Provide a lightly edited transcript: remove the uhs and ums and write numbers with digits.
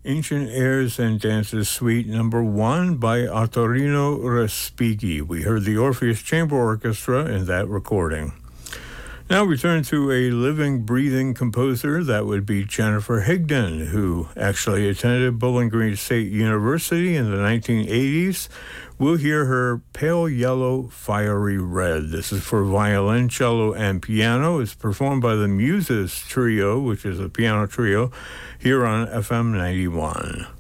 Ancient Airs and Dances Suite Number 1 by Ottorino Respighi. We heard the Orpheus Chamber Orchestra in that recording. Now we turn to a living, breathing composer. That would be Jennifer Higdon, who actually attended Bowling Green State University in the 1980s. We'll hear her Pale Yellow, Fiery Red. This is for violin, cello, and piano. It's performed by the Muses Trio, which is a piano trio, here on FM 91.